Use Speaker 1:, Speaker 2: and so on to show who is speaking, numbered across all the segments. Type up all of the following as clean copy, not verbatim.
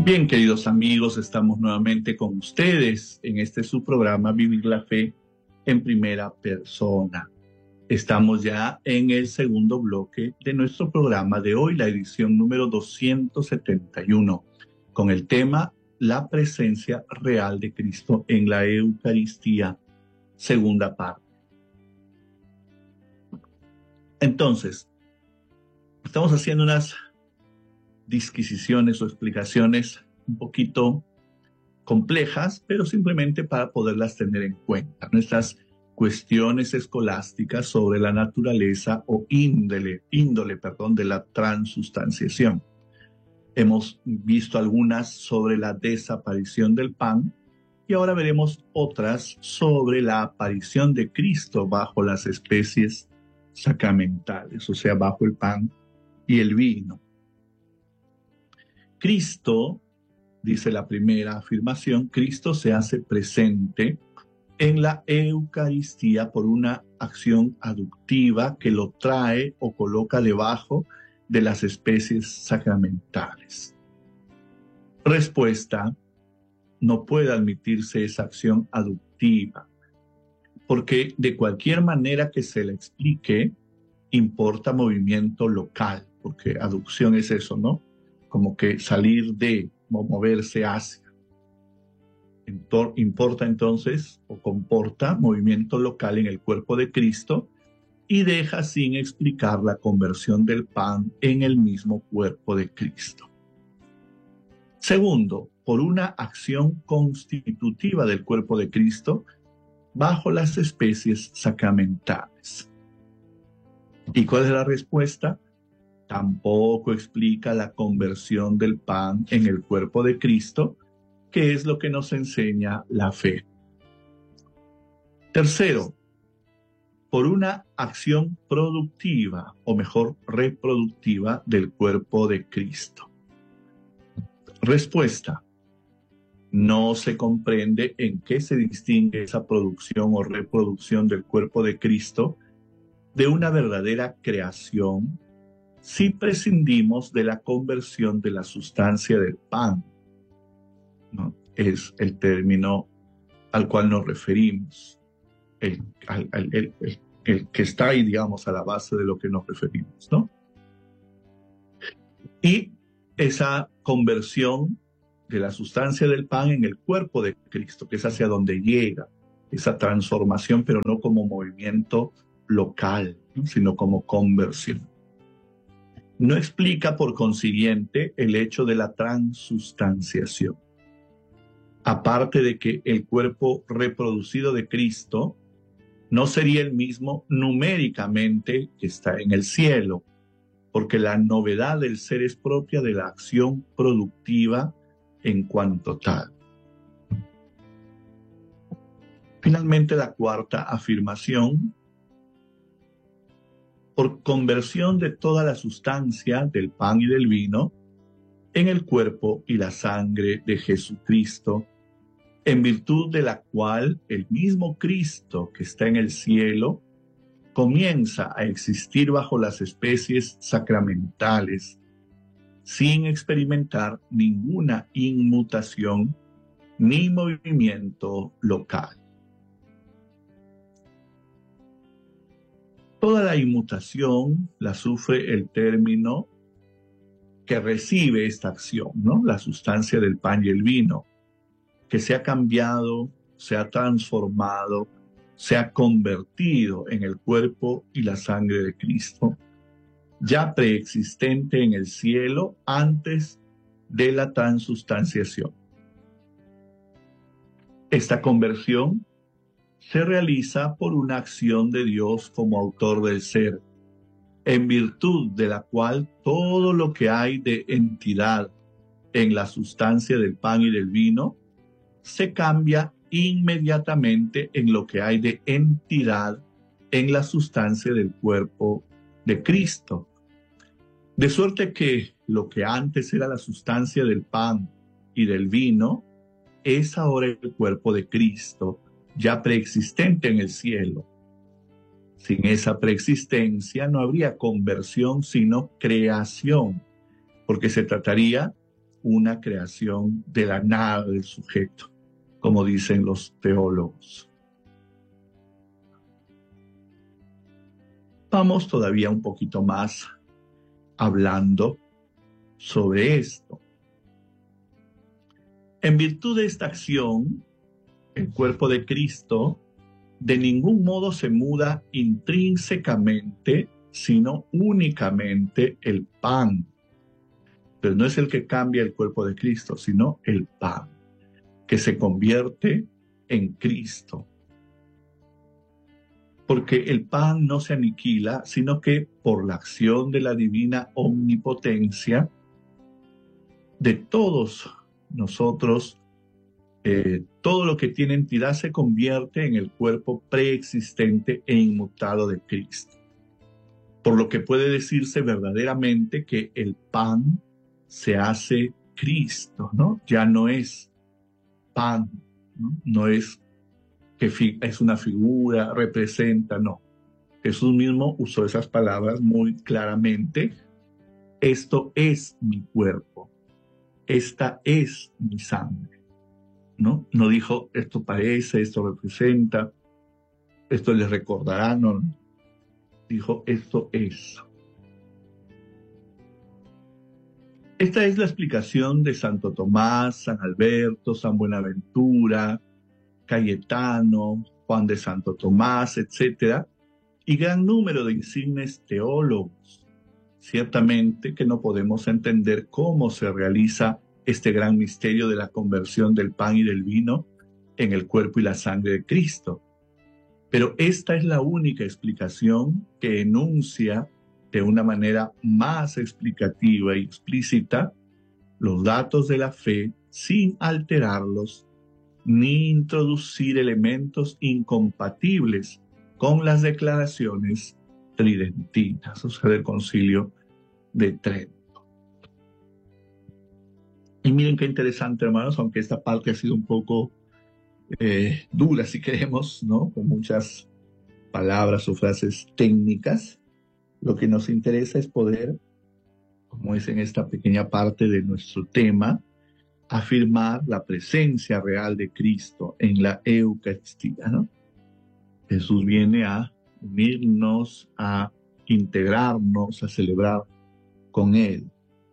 Speaker 1: Bien, queridos amigos, estamos nuevamente con ustedes en este su programa Vivir la Fe en Primera Persona. Estamos ya en el segundo bloque de nuestro programa de hoy, la edición número 271, con el tema La presencia real de Cristo en la Eucaristía, segunda parte. Entonces, estamos haciendo unas disquisiciones o explicaciones un poquito complejas, pero simplemente para poderlas tener en cuenta. Nuestras cuestiones escolásticas sobre la naturaleza o índole de la transustanciación. Hemos visto algunas sobre la desaparición del pan y ahora veremos otras sobre la aparición de Cristo bajo las especies sacramentales, o sea, bajo el pan y el vino. Cristo, dice la primera afirmación, Cristo se hace presente en la Eucaristía por una acción aductiva que lo trae o coloca debajo de las especies sacramentales. Respuesta: no puede admitirse esa acción aductiva, porque de cualquier manera que se le explique, importa movimiento local, porque aducción es eso, ¿no? Como que salir de, o moverse hacia. Importa entonces, o comporta movimiento local en el cuerpo de Cristo y deja sin explicar la conversión del pan en el mismo cuerpo de Cristo. Segundo, por una acción constitutiva del cuerpo de Cristo bajo las especies sacramentales. ¿Y cuál es la respuesta? Tampoco explica la conversión del pan en el cuerpo de Cristo, que es lo que nos enseña la fe. Tercero, por una acción productiva, o mejor, reproductiva del cuerpo de Cristo. Respuesta: no se comprende en qué se distingue esa producción o reproducción del cuerpo de Cristo de una verdadera creación si prescindimos de la conversión de la sustancia del pan, ¿no? Es el término al cual nos referimos, el que está ahí, digamos, a la base de lo que nos referimos, ¿no? Y esa conversión de la sustancia del pan en el cuerpo de Cristo, que es hacia donde llega esa transformación, pero no como movimiento local, ¿no? Sino como conversión. No explica, por consiguiente, el hecho de la transustanciación. Aparte de que el cuerpo reproducido de Cristo no sería el mismo numéricamente que está en el cielo, porque la novedad del ser es propia de la acción productiva en cuanto tal. Finalmente, la cuarta afirmación: por conversión de toda la sustancia del pan y del vino en el cuerpo y la sangre de Jesucristo, en virtud de la cual el mismo Cristo que está en el cielo comienza a existir bajo las especies sacramentales, sin experimentar ninguna inmutación ni movimiento local. Toda la inmutación la sufre el término que recibe esta acción, ¿no? La sustancia del pan y el vino, que se ha cambiado, se ha transformado, se ha convertido en el cuerpo y la sangre de Cristo, ya preexistente en el cielo antes de la transustanciación. Esta conversión se realiza por una acción de Dios como autor del ser, en virtud de la cual todo lo que hay de entidad en la sustancia del pan y del vino se cambia inmediatamente en lo que hay de entidad en la sustancia del cuerpo de Cristo. De suerte que lo que antes era la sustancia del pan y del vino es ahora el cuerpo de Cristo, ya preexistente en el cielo. Sin esa preexistencia no habría conversión, sino creación, porque se trataría una creación de la nada del sujeto, como dicen los teólogos. Vamos todavía un poquito más hablando sobre esto. En virtud de esta acción, el cuerpo de Cristo de ningún modo se muda intrínsecamente, sino únicamente el pan. Pero no es el que cambia el cuerpo de Cristo, sino el pan, que se convierte en Cristo. Porque el pan no se aniquila, sino que por la acción de la divina omnipotencia, de todos nosotros, todo lo que tiene entidad se convierte en el cuerpo preexistente e inmutado de Cristo. Por lo que puede decirse verdaderamente que el pan se hace Cristo, ¿no? Ya no es pan, ¿no? No es que es una figura, representa, no. Jesús mismo usó esas palabras muy claramente. Esto es mi cuerpo, esta es mi sangre, ¿no? No dijo esto parece, esto representa, esto les recordará, no. Dijo esto es. Esta es la explicación de Santo Tomás, San Alberto, San Buenaventura, Cayetano, Juan de Santo Tomás, etc., y gran número de insignes teólogos. Ciertamente que no podemos entender cómo se realiza este gran misterio de la conversión del pan y del vino en el cuerpo y la sangre de Cristo. Pero esta es la única explicación que enuncia de una manera más explicativa y explícita los datos de la fe sin alterarlos ni introducir elementos incompatibles con las declaraciones tridentinas, o sea, del Concilio de Trento. Y miren qué interesante, hermanos, aunque esta parte ha sido un poco dura, si queremos, ¿no? Con muchas palabras o frases técnicas, lo que nos interesa es poder, como es en esta pequeña parte de nuestro tema, afirmar la presencia real de Cristo en la Eucaristía, ¿no? Jesús viene a unirnos, a integrarnos, a celebrar con Él.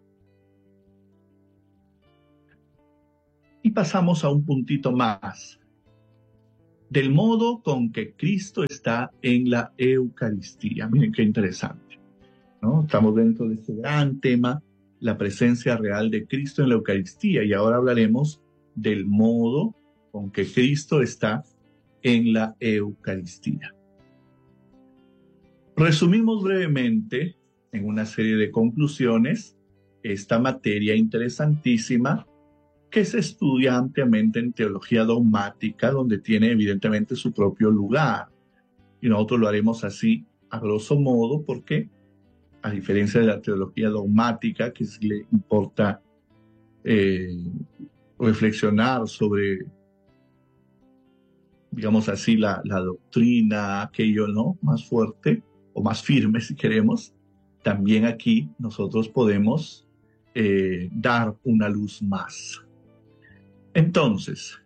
Speaker 1: Y pasamos a un puntito más. Del modo con que Cristo está en la Eucaristía. Miren qué interesante, ¿no? Estamos dentro de este gran tema, la presencia real de Cristo en la Eucaristía, y ahora hablaremos del modo con que Cristo está en la Eucaristía. Resumimos brevemente, en una serie de conclusiones, esta materia interesantísima que se estudia ampliamente en teología dogmática, donde tiene evidentemente su propio lugar. Y nosotros lo haremos así, a grosso modo, porque a diferencia de la teología dogmática, que sí le importa reflexionar sobre, digamos así, la doctrina, aquello, ¿no? Más fuerte o más firme, si queremos, también aquí nosotros podemos dar una luz más. Entonces,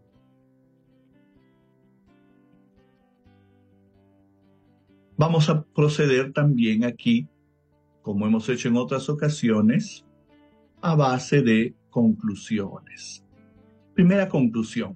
Speaker 1: vamos a proceder también aquí, como hemos hecho en otras ocasiones, a base de conclusiones. Primera conclusión.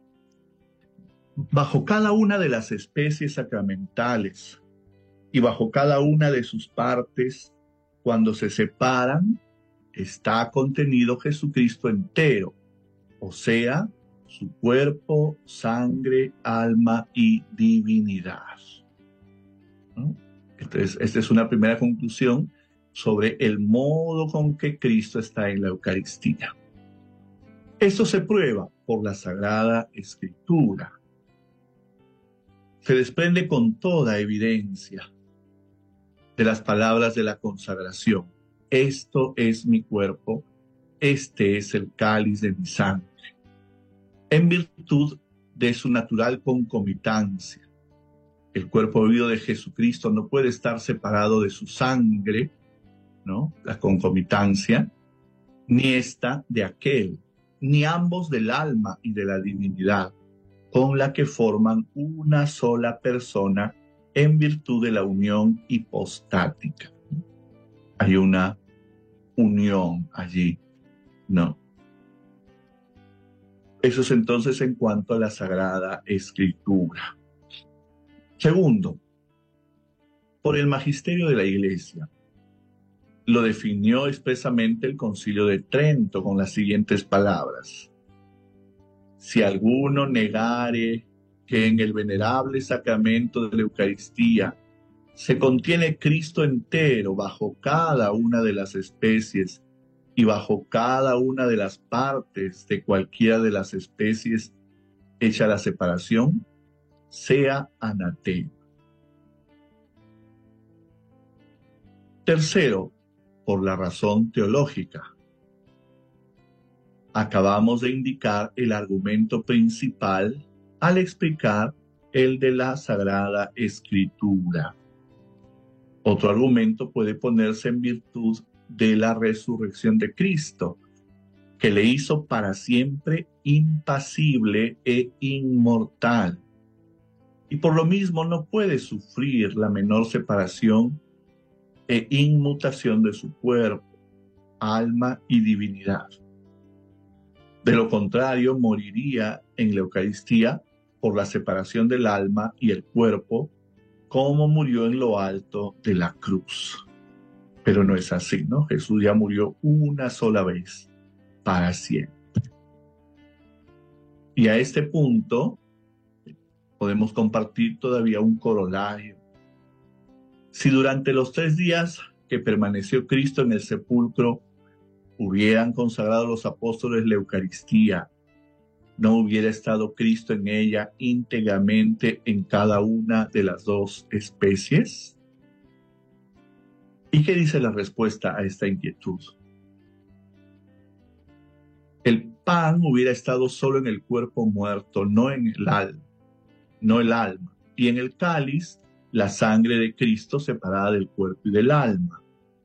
Speaker 1: Bajo cada una de las especies sacramentales y bajo cada una de sus partes, cuando se separan, está contenido Jesucristo entero, o sea, su cuerpo, sangre, alma y divinidad, ¿no? Entonces, esta es una primera conclusión sobre el modo con que Cristo está en la Eucaristía. Esto se prueba por la Sagrada Escritura. Se desprende con toda evidencia de las palabras de la consagración. Esto es mi cuerpo, este es el cáliz de mi sangre. En virtud de su natural concomitancia, el cuerpo vivo de Jesucristo no puede estar separado de su sangre, ¿no? La concomitancia. ni esta de aquel, ni ambos del alma y de la divinidad, con la que forman una sola persona en virtud de la unión hipostática. Hay una unión allí, ¿no? Eso es entonces en cuanto a la Sagrada Escritura. Segundo, por el magisterio de la Iglesia. Lo definió expresamente el Concilio de Trento con las siguientes palabras: si alguno negare que en el venerable sacramento de la Eucaristía se contiene Cristo entero bajo cada una de las especies y bajo cada una de las partes de cualquiera de las especies hecha la separación, sea anatema. Tercero, por la razón teológica. Acabamos de indicar el argumento principal al explicar el de la Sagrada Escritura. Otro argumento puede ponerse en virtud de la resurrección de Cristo, que le hizo para siempre impasible e inmortal, y por lo mismo no puede sufrir la menor separación e inmutación de su cuerpo, alma y divinidad. De lo contrario, moriría en la Eucaristía por la separación del alma y el cuerpo, como murió en lo alto de la cruz. Pero no es así, ¿no? Jesús ya murió una sola vez, para siempre. Y a este punto podemos compartir todavía un corolario. Si durante los 3 días que permaneció Cristo en el sepulcro hubieran consagrado los apóstoles la Eucaristía, ¿no hubiera estado Cristo en ella íntegramente en cada una de las 2 especies? ¿Y qué dice la respuesta a esta inquietud? El pan hubiera estado solo en el cuerpo muerto, no en el alma, y en el cáliz la sangre de Cristo separada del cuerpo y del alma.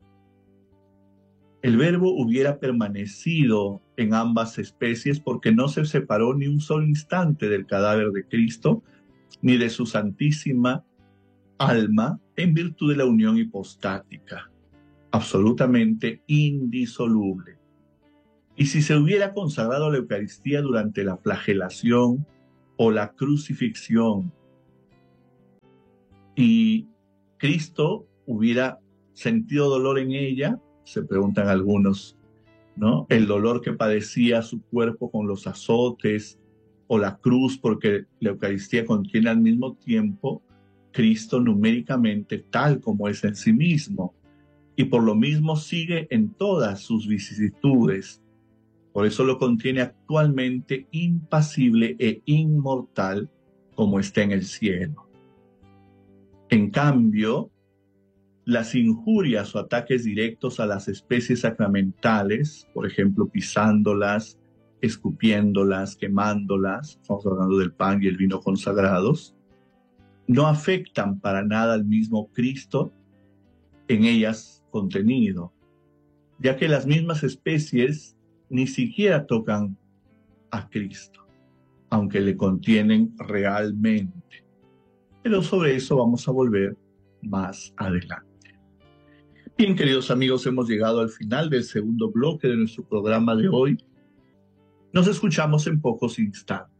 Speaker 1: El Verbo hubiera permanecido en ambas especies porque no se separó ni un solo instante del cadáver de Cristo, ni de su santísima alma, en virtud de la unión hipostática, absolutamente indisoluble. Y si se hubiera consagrado la Eucaristía durante la flagelación o la crucifixión, y Cristo hubiera sentido dolor en ella, se preguntan algunos, ¿no? El dolor que padecía su cuerpo con los azotes o la cruz, porque la Eucaristía contiene al mismo tiempo Cristo numéricamente tal como es en sí mismo, y por lo mismo sigue en todas sus vicisitudes. Por eso lo contiene actualmente impasible e inmortal como está en el cielo. En cambio, las injurias o ataques directos a las especies sacramentales, por ejemplo, pisándolas, escupiéndolas, quemándolas, estamos hablando del pan y el vino consagrados, no afectan para nada al mismo Cristo en ellas contenido, ya que las mismas especies ni siquiera tocan a Cristo, aunque le contienen realmente. Pero sobre eso vamos a volver más adelante. Bien, queridos amigos, hemos llegado al final del segundo bloque de nuestro programa de hoy. Nos escuchamos en pocos instantes.